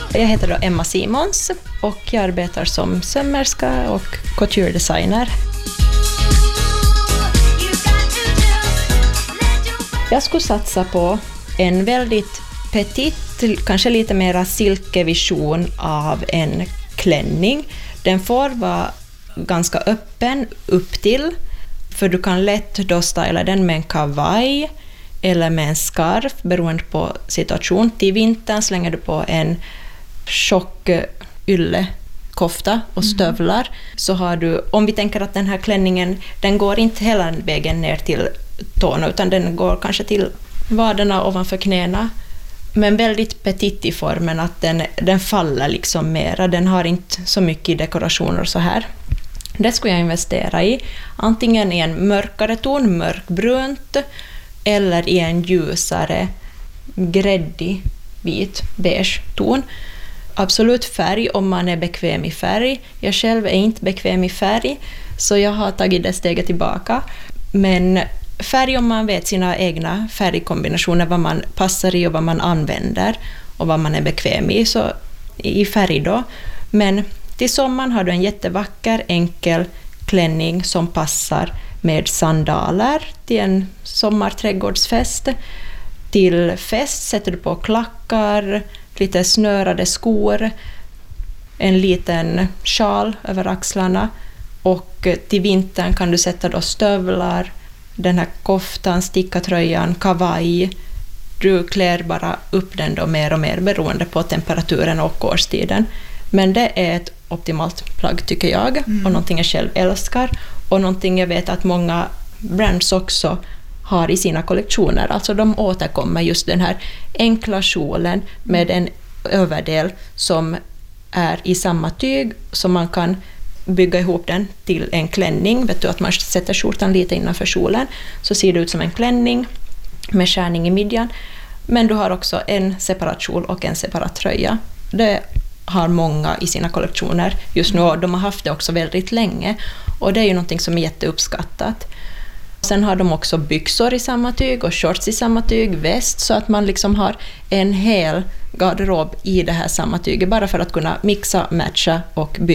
Jag heter då Emma Simons och jag arbetar som sömmerska och couture-designer. Jag skulle satsa på en väldigt petit, kanske lite mera silkevision av en klänning. Den får vara ganska öppen upp till, för du kan lätt då styla den med en kavaj eller med en scarf beroende på situation. Till vintern slänger du på en tjock yllekofta och stövlar, så har du, om vi tänker att den här klänningen, den går inte hela vägen ner till tårna utan den går kanske till vaderna ovanför knäna, men väldigt petit i formen, att den faller liksom mera, den har inte så mycket dekorationer så här. Det skulle jag investera i, antingen i en mörkare ton, mörkbrunt, eller i en ljusare gräddig, vit, beige ton. Absolut färg om man är bekväm i färg. Jag själv är inte bekväm i färg, så jag har tagit det steget tillbaka. Men färg om man vet sina egna färgkombinationer, vad man passar i och vad man använder och vad man är bekväm i, så i färg då. Men till sommaren har du en jättevacker enkel klänning som passar med sandaler till en sommarträdgårdsfest. Till fest sätter du på klackar, lite snörade skor, en liten sjal över axlarna, och till vintern kan du sätta då stövlar, den här koftan, stickatröjan, kavaj. Du klär bara upp den då mer och mer beroende på temperaturen och årstiden. Men det är ett optimalt plagg tycker jag, och någonting jag själv älskar, och någonting jag vet att många brands också har i sina kollektioner. Alltså de återkommer just den här enkla kjolen med en överdel som är i samma tyg, så man kan bygga ihop den till en klänning. Vet du, att man sätter skjortan lite innanför kjolen så ser det ut som en klänning med skärning i midjan. Men du har också en separat kjol och en separat tröja. Det har många i sina kollektioner just nu, och de har haft det också väldigt länge, och det är ju någonting som är jätteuppskattat. Sen har de också byxor i samma tyg och shorts i samma tyg, väst, så att man liksom har en hel garderob i det här samma tyget, bara för att kunna mixa, matcha och byta